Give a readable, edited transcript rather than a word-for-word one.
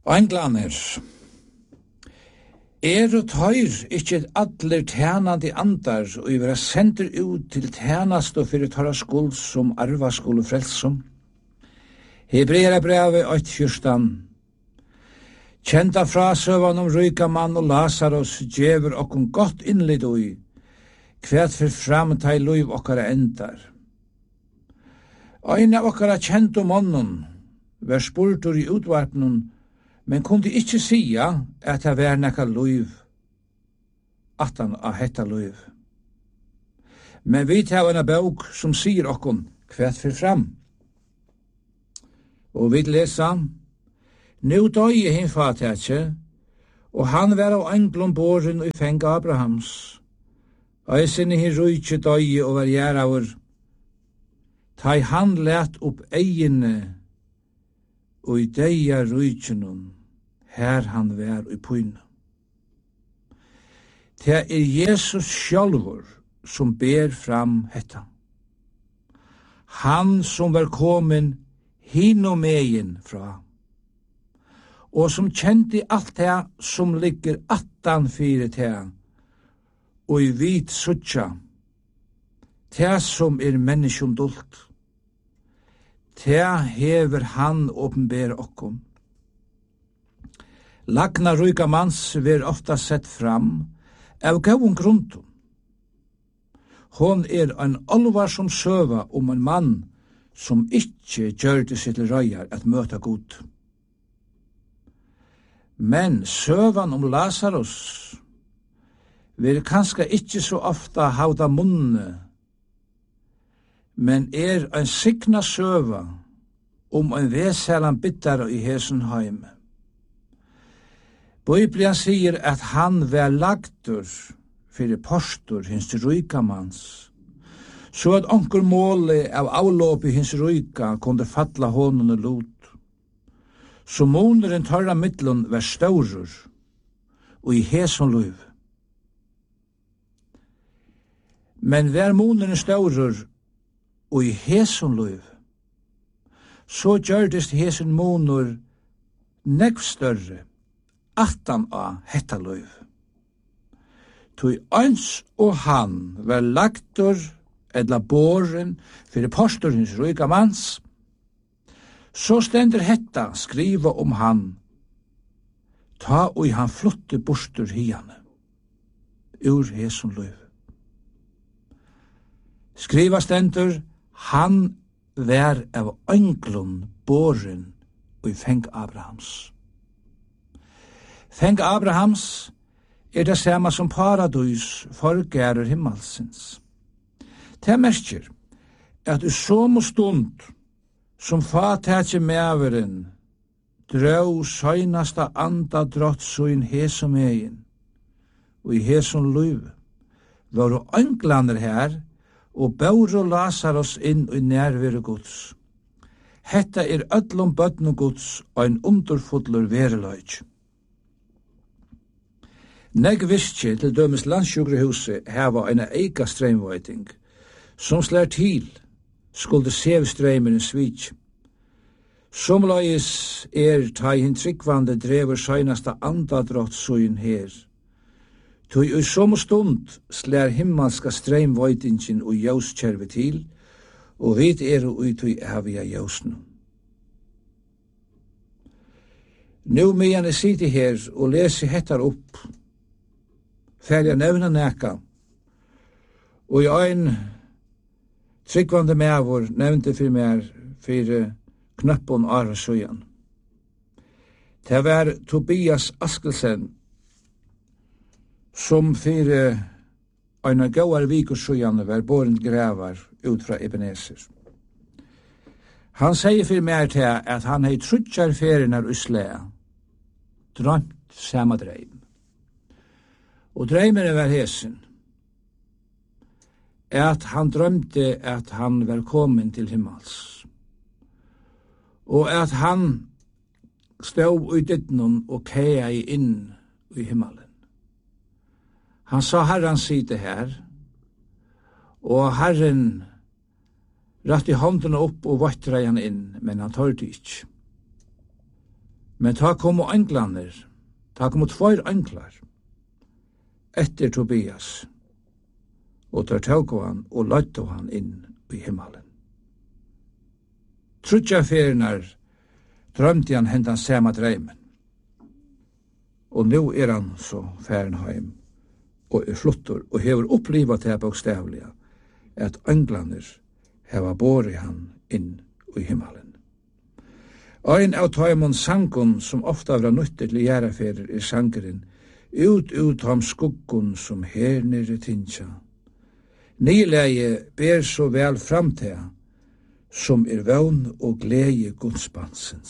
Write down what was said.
Englander, og tøyr ikkje allir tjenandi andar og i vera sender ut til tjenast og fyrir tørra skuld som arva skuld frelsum. Hebrea brevet 8:14. Kjenta frasøvan ryka mann og Lazarus djever okkon godt innlid ui, kvært for framtei luiv okkara endar. Ein av okkara kjento mannen var spurtur i utvarpnum, men kunde ikkje sia at det var nekka luiv, atan av hetta luiv. Men vi tar en bok som sier okkon kvært for fram. Og vi lesa, nu døye hin fatatje, og han var av englom boren og feng Abrahams. Eisen hin rujtje døye og var gjeravur. Tai han let opp egene og i deia rujtjenum, her han var i pyna. Det Jesus sjálvur som ber fram hetta. Han som var komin hin og megin fra, og som kjenti alt det som ligger attan fyrir det, og i vit suttja, det som menneskjum dult, det hever han åpenber okkom. Lagna ryka mans ver ofta sett fram av gavun gruntum. Hon en alvarsom søva en mann som ikkje gjørte sitt røyar at møta god. Men søvan Lazarus vil kanskje ikkje så ofta hauda munne, men en signa søva en veselan bittare i hesen heime. Bibelen sier at han var lagtur fyrir postur hins ryka mans, så at onkur måli av avlåp i hins ryka kunde falla honom og lot. Så måneren tørra mittlun var staurur, og i hesen luiv. Men var måneren staurur, og i hesen luiv, så gjørdest hesen måner nekv større, attan av hetta luiv. Tui eins og han var lagtur edla boren fyrir posturins ryka mans, så stender hetta skriva han, ta og han flotte bostur hiane, ur hesum luiv. Skriva stender, han var av englun boren og i feng Abrahams. Feng Abrahams det samme som paradis forgærer himmelsins. Det merker at i som stund som fatatje meveren drøv søgnasta anda drott søgn hesum egin, og i hesum luiv var englander her og bauro Lazarus inn i nærvere Guds. Hetta öllum bøtnu Guds og en underfullur vereløyg. Negg visstje til dømes landssjukrehuset heva en eika streimveiting, som slær til skulde sevstreimen svits. Somleis ta hin tryggvande drever søgnasta andadrott søgn her. Tui i som stund slær himmelska streimveitingin og jauskjerve til, og vit ui tui havia jausnu. Nu medan jeg sitter her og leser hettar opp, fer jeg nevna neka, og i ein tryggvande mevor nevnte fyrir mer fyrir knøppun ára søyan. Det var Tobias Askelsen, som fyrir ein gauar vikur søyan var boren grevar ut fra Ebenezer. Han sier fyrir mer til at han hei trutjar ferinar uslea, drømt sama dreim. Og dreimene var hesen, at han drømte at han var kommet til himmels, og at han stod i dittnum og keia inn i himmelen. Han sa Herren side her, og Herren ratt i hånden opp og vattra han inn, men han tørte ikke. Men ta komo englander, ta komo 2 englar, etter Tobias, og tar tåg han og løytte han inn i himmelen. Trudja ferienar drømte han hentan samme dreimen, og nu han så færen heim, og flottor, og hever opplivat det bokstavliga, at englander heva båret han inn i himmelen. Ein av taimon sangon som ofta var nøytter til gjæraferer sangeren, ut ham skuggon som her nere tinsja. Nyleie ber så vel framtida, som vøvn og glede godsbansens.